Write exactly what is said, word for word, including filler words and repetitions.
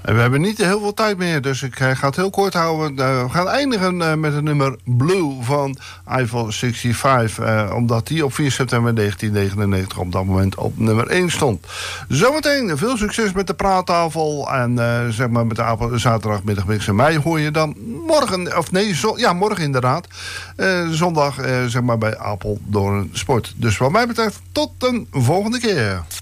En we hebben niet heel veel tijd meer, dus ik ga het heel kort houden. Uh, we gaan eindigen uh, met het nummer Blue van Eiffel zesenzestig. Uh, omdat die op vier september negentien negenennegentig op dat moment op nummer één stond. Zometeen veel succes met de praattafel. En uh, zeg maar met de Apel, zaterdagmiddag mix. En mij hoor je dan morgen, of nee, zo, ja, morgen inderdaad. Uh, zondag, uh, zeg maar bij Apeldoorn Sport. Dus wat mij betreft, tot een volgende keer.